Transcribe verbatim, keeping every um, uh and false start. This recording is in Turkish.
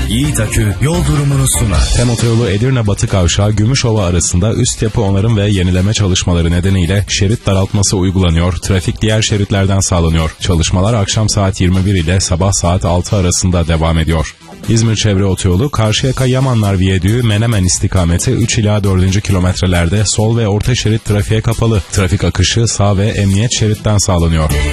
Yiğit Akü yol durumunu sunar. TEM Otoyolu Edirne Batı Kavşağı Gümüşova arasında üst yapı onarım ve yenileme çalışmaları nedeniyle şerit daraltması uygulanıyor. Trafik diğer şeritlerden sağlanıyor. Çalışmalar akşam saat yirmi bir ile sabah saat altı arasında devam ediyor. İzmir Çevre Otoyolu Karşıyaka Yamanlar Viyadüğü Menemen istikameti üç ila dördüncü kilometrelerde sol ve orta şerit trafiğe kapalı. Trafik akışı sağ ve emniyet şeritten sağlanıyor.